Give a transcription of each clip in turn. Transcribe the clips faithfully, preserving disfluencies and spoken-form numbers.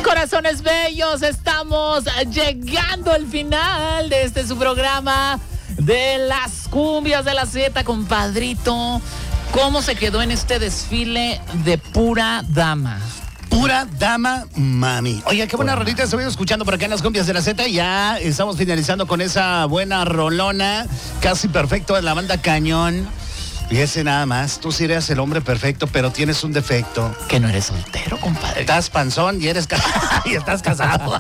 Corazones bellos, estamos llegando al final de este su programa de las cumbias de la Z, compadrito. ¿Cómo se quedó en este desfile de pura dama? Pura dama, mami. Oye, qué buena rolita estoy escuchando por acá en las cumbias de la Z. Ya estamos finalizando con esa buena rolona, casi perfecto de la banda Cañón. Fíjese nada más, tú sí eres el hombre perfecto, pero tienes un defecto. Que no eres soltero, compadre. Estás panzón y eres ca- y estás casado.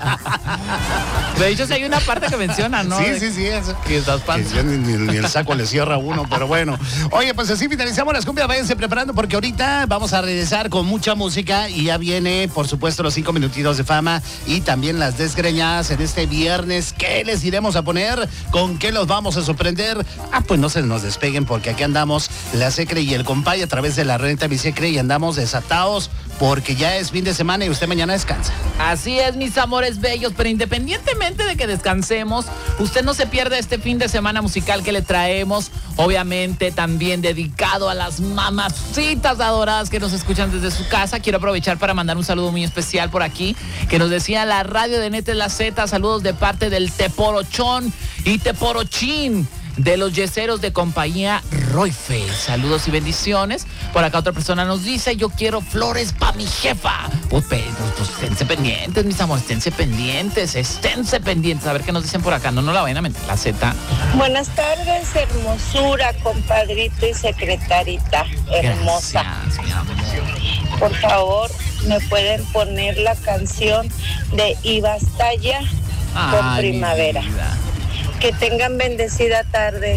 De hecho, sí hay una parte que menciona, ¿no? Sí, De sí, sí. Eso. Que estás panzón. Que ni, ni, ni el saco le cierra a uno, pero bueno. Oye, pues así finalizamos las cumbias. Váyanse preparando porque ahorita vamos a regresar con mucha música y ya viene, por supuesto, los cinco minutitos de fama y también las desgreñadas en este viernes. ¿Qué les iremos a poner? ¿Con qué los vamos a sorprender? Ah, pues no se nos despeguen porque aquí andamos la Secre y el compay a través de la renta Mi Secre y andamos desatados porque ya es fin de semana y usted mañana descansa. Así es, mis amores bellos, pero independientemente de que descansemos, usted no se pierda este fin de semana musical que le traemos, obviamente también dedicado a las mamacitas adoradas que nos escuchan desde su casa. Quiero aprovechar para mandar un saludo muy especial por aquí, que nos decía la radio de Neta La Z, saludos de parte del Teporochón y Teporochín, de los yeseros de compañía Roife. Saludos y bendiciones. Por acá otra persona nos dice, yo quiero flores para mi jefa. Pues, pues, pues esténse pendientes, mis amores, esténse pendientes, esténse pendientes. A ver qué nos dicen por acá. No, no la vayan a mentir, la Z. Buenas tardes, hermosura, compadrito y secretarita hermosa. Gracias, mi amor. Por favor, ¿me pueden poner la canción de Ibastalla con Ay, Primavera? mi vida. Que tengan bendecida tarde.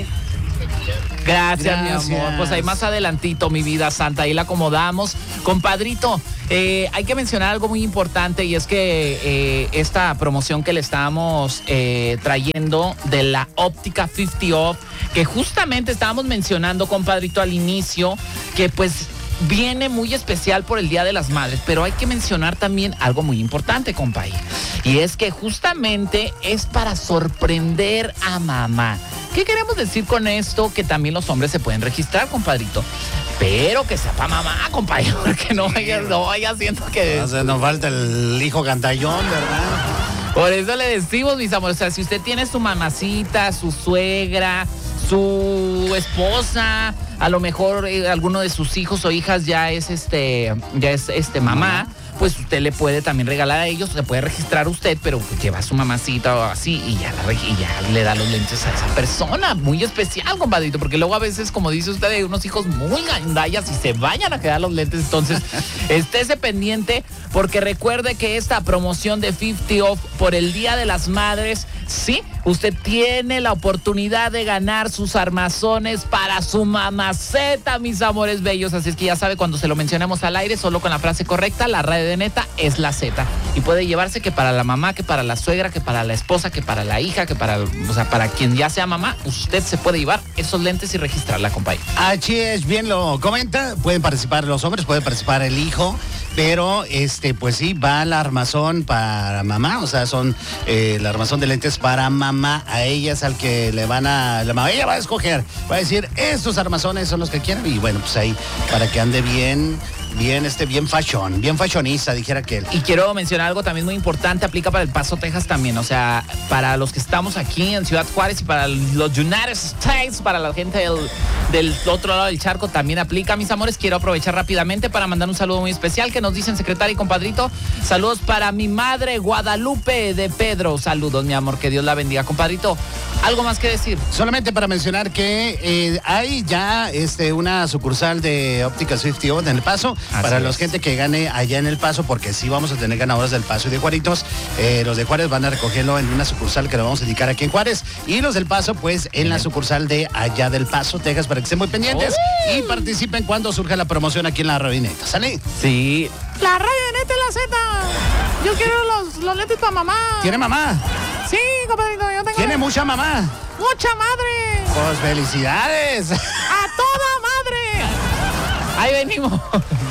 Gracias, Gracias. mi amor. Pues ahí más adelantito, mi vida santa, ahí la acomodamos. Compadrito, eh, hay que mencionar algo muy importante y es que eh, esta promoción que le estamos eh, trayendo de la óptica cincuenta Off, que justamente estábamos mencionando, compadrito, al inicio, que pues viene muy especial por el Día de las Madres, pero hay que mencionar también algo muy importante, compay. Y es que justamente es para sorprender a mamá. ¿Qué queremos decir con esto? Que también los hombres se pueden registrar, compadrito. Pero que sea para mamá, compadre, porque no vaya, no vaya haciendo que... No, nos falta el hijo gandallón, ¿verdad? Por eso le decimos, mis amores, o sea, si usted tiene su mamacita, su suegra, su esposa, a lo mejor eh, alguno de sus hijos o hijas ya es este, ya es este mamá, pues usted le puede también regalar a ellos, se puede registrar usted, pero pues lleva a su mamacita o así y ya, la, y ya le da los lentes a esa persona. Muy especial, compadrito, porque luego a veces, como dice usted, hay unos hijos muy gandallas y se vayan a quedar los lentes. Entonces, estése pendiente porque recuerde que esta promoción de cincuenta Off por el Día de las Madres, sí, usted tiene la oportunidad de ganar sus armazones para su mamaceta, mis amores bellos. Así es que ya sabe, cuando se lo mencionemos al aire, solo con la frase correcta, la radio de Neta es la Z. Y puede llevarse que para la mamá, que para la suegra, que para la esposa, que para la hija, que para, o sea, para quien ya sea mamá, usted se puede llevar esos lentes y registrarla, compadre. Así es, bien lo comenta. Pueden participar los hombres, puede participar el hijo, pero este, pues sí, va el armazón para mamá, o sea, son eh, el armazón de lentes para mamá. A ella es al que le van a, la mamá, ella va a escoger, va a decir, estos armazones son los que quieren, y bueno, pues ahí, para que ande bien, bien, este, bien fashion, bien fashionista, dijera que él. Y quiero mencionar algo también muy importante, aplica para El Paso, Texas también, o sea, para los que estamos aquí en Ciudad Juárez y para los United States, para la gente del, del otro lado del charco también aplica, mis amores. Quiero aprovechar rápidamente para mandar un saludo muy especial que nos dicen, secretaria y compadrito, saludos para mi madre Guadalupe de Pedro, saludos, mi amor, que Dios la bendiga, compadrito. ¿Algo más que decir? Solamente para mencionar que eh, hay ya este, una sucursal de Óptica cincuenta Off en El Paso. Así para es. la gente que gane allá en El Paso, porque sí vamos a tener ganadores del Paso y de Juaritos. Eh, los de Juárez van a recogerlo en una sucursal que lo vamos a dedicar aquí en Juárez. Y los del Paso, pues, en la sucursal de allá del Paso, Texas, para que estén muy pendientes ¡Uy! y participen cuando surja la promoción aquí en la Radineta. ¿Sale? Sí. La radio de Neta es la Z. Yo quiero los, los lentes para mamá. ¿Tiene mamá? Sí, compadrito, yo tengo... ¿Tiene mucha mamá? mucha madre. Pues felicidades. A toda madre. Ahí venimos.